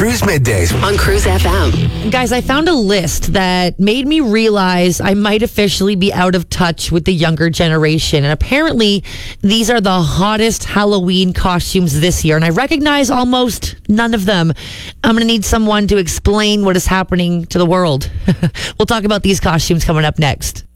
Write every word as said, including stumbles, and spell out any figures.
Cruise Middays on Cruise F M. Guys, I found a list that made me realize I might officially be out of touch with the younger generation. And apparently, these are the hottest Halloween costumes this year. And I recognize almost none of them. I'm going to need someone to explain what is happening to the world. We'll talk about these costumes coming up next.